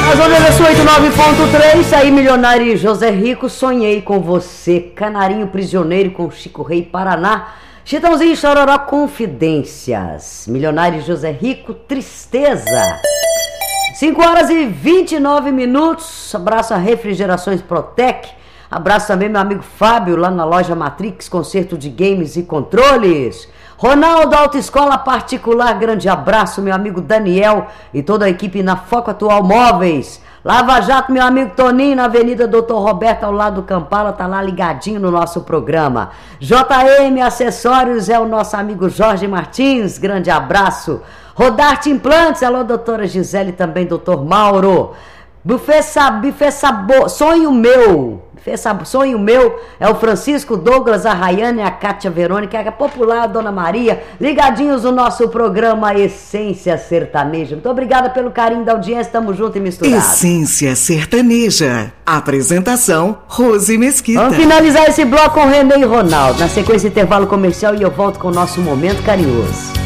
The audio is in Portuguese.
As ondas da sua 89.3, aí Milionário e José Rico, sonhei com você. Canarinho Prisioneiro com Chico Rei, Paraná. Chitãozinho e Chororó, Confidências. Milionário e José Rico, Tristeza. 5 horas e 29 minutos. Abraço a Refrigerações Protec. Abraço também meu amigo Fábio, lá na loja Matrix, concerto de games e controles. Ronaldo, Autoescola Particular, grande abraço, meu amigo Daniel e toda a equipe na Foco Atual Móveis. Lava Jato, meu amigo Toninho, na Avenida Doutor Roberto, ao lado do Campala, tá lá ligadinho no nosso programa. JM Acessórios é o nosso amigo Jorge Martins, grande abraço. Rodarte Implantes, alô doutora Gisele, também doutor Mauro. Buffet Sabor, Sonho Meu é o Francisco Douglas, a Rayane, a Kátia Verônica, a popular a Dona Maria, ligadinhos no nosso programa Essência Sertaneja. Muito obrigada pelo carinho da audiência, tamo junto e misturado. Essência Sertaneja, apresentação Rose Mesquita. Vamos finalizar esse bloco com Renê e Ronaldo, na sequência intervalo comercial, e eu volto com o nosso Momento Carinhoso.